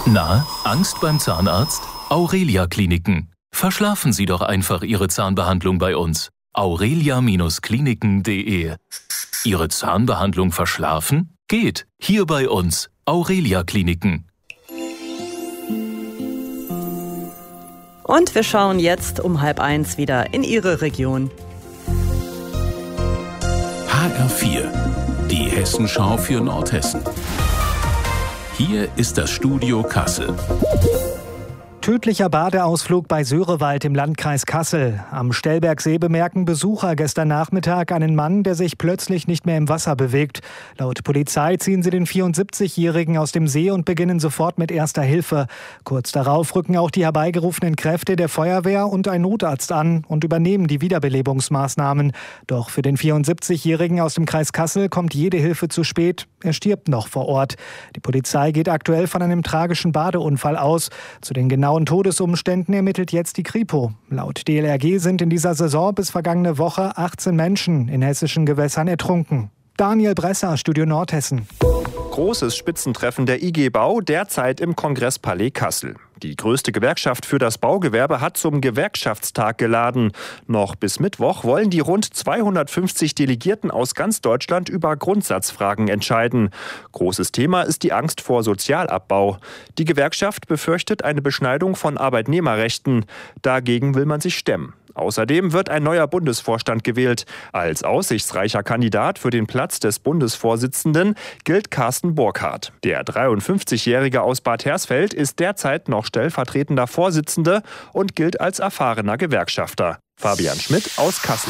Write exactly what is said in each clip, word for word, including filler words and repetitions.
Na, Angst beim Zahnarzt? Aurelia Kliniken. Verschlafen Sie doch einfach Ihre Zahnbehandlung bei uns. aurelia Kliniken punkt de. Ihre Zahnbehandlung verschlafen? Geht. Hier bei uns. Aurelia Kliniken. Und wir schauen jetzt um halb eins wieder in Ihre Region. H R vier, die Hessenschau für Nordhessen. Hier ist das Studio Kassel. Tödlicher Badeausflug bei Sörewald im Landkreis Kassel. Am Stellbergsee bemerken Besucher gestern Nachmittag einen Mann, der sich plötzlich nicht mehr im Wasser bewegt. Laut Polizei ziehen sie den vierundsiebzigjährigen aus dem See und beginnen sofort mit erster Hilfe. Kurz darauf rücken auch die herbeigerufenen Kräfte der Feuerwehr und ein Notarzt an und übernehmen die Wiederbelebungsmaßnahmen. Doch für den vierundsiebzigjährigen aus dem Kreis Kassel kommt jede Hilfe zu spät. Er stirbt noch vor Ort. Die Polizei geht aktuell von einem tragischen Badeunfall aus. Zu den genauen Todesumständen ermittelt jetzt die Kripo. Laut D L R G sind in dieser Saison bis vergangene Woche achtzehn Menschen in hessischen Gewässern ertrunken. Daniel Bresser, Studio Nordhessen. Großes Spitzentreffen der I G Bau derzeit im Kongresspalais Kassel. Die größte Gewerkschaft für das Baugewerbe hat zum Gewerkschaftstag geladen. Noch bis Mittwoch wollen die rund zweihundertfünfzig Delegierten aus ganz Deutschland über Grundsatzfragen entscheiden. Großes Thema ist die Angst vor Sozialabbau. Die Gewerkschaft befürchtet eine Beschneidung von Arbeitnehmerrechten. Dagegen will man sich stemmen. Außerdem wird ein neuer Bundesvorstand gewählt. Als aussichtsreicher Kandidat für den Platz des Bundesvorsitzenden gilt Carsten Burkhardt. Der dreiundfünfzigjährige aus Bad Hersfeld ist derzeit noch stellvertretender Vorsitzender und gilt als erfahrener Gewerkschafter. Fabian Schmidt aus Kassel.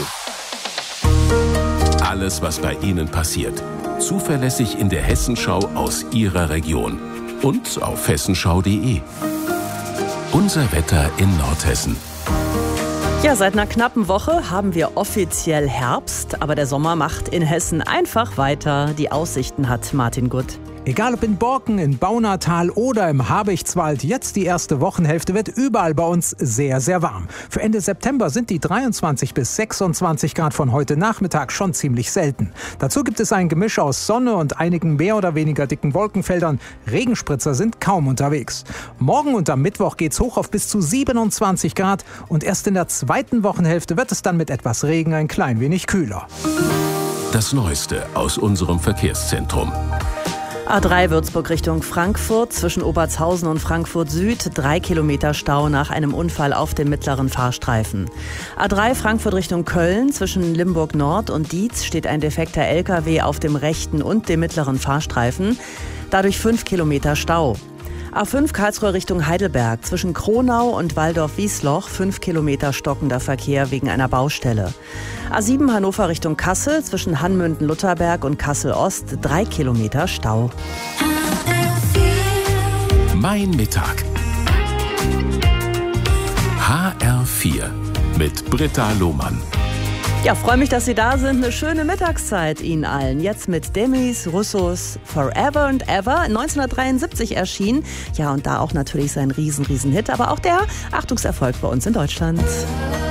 Alles, was bei Ihnen passiert. Zuverlässig in der Hessenschau aus Ihrer Region. Und auf hessenschau punkt de. Unser Wetter in Nordhessen. Ja, seit einer knappen Woche haben wir offiziell Herbst, aber der Sommer macht in Hessen einfach weiter. Die Aussichten hat Martin Gutt. Egal ob in Borken, in Baunatal oder im Habichtswald, jetzt die erste Wochenhälfte wird überall bei uns sehr, sehr warm. Für Ende September sind die dreiundzwanzig bis sechsundzwanzig Grad von heute Nachmittag schon ziemlich selten. Dazu gibt es ein Gemisch aus Sonne und einigen mehr oder weniger dicken Wolkenfeldern. Regenspritzer sind kaum unterwegs. Morgen und am Mittwoch geht's hoch auf bis zu siebenundzwanzig Grad und erst in der zweiten Wochenhälfte wird es dann mit etwas Regen ein klein wenig kühler. Das Neueste aus unserem Verkehrszentrum. A drei Würzburg Richtung Frankfurt, zwischen Obertshausen und Frankfurt Süd, drei Kilometer Stau nach einem Unfall auf dem mittleren Fahrstreifen. A drei Frankfurt Richtung Köln, zwischen Limburg Nord und Dietz steht ein defekter L K W auf dem rechten und dem mittleren Fahrstreifen, dadurch fünf Kilometer Stau. A fünf Karlsruhe Richtung Heidelberg, zwischen Kronau und Waldorf-Wiesloch, fünf Kilometer stockender Verkehr wegen einer Baustelle. A sieben Hannover Richtung Kassel, zwischen Hanmünden-Lutherberg und Kassel-Ost, drei Kilometer Stau. Mein Mittag. H R vier mit Britta Lohmann. Ja, freue mich, dass Sie da sind. Eine schöne Mittagszeit Ihnen allen. Jetzt mit Demis Roussos Forever and Ever, neunzehnhundertdreiundsiebzig erschienen. Ja, und da auch natürlich sein riesen, riesen Hit, aber auch der Achtungserfolg bei uns in Deutschland.